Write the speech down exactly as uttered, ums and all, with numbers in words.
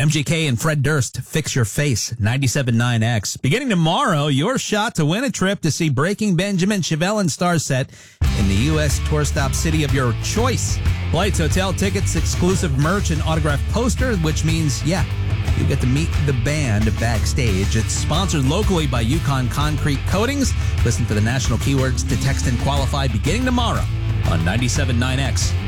M G K and Fred Durst, Fix Your Face, ninety-seven point nine X. Beginning tomorrow, your shot to win a trip to see Breaking Benjamin, Chevelle, and Starset in the U S tour stop city of your choice. Flights, hotel tickets, exclusive merch, and autographed poster, which means, yeah, you get to meet the band backstage. It's sponsored locally by Yukon Concrete Coatings. Listen for the national keywords to text and qualify beginning tomorrow on ninety-seven point nine X.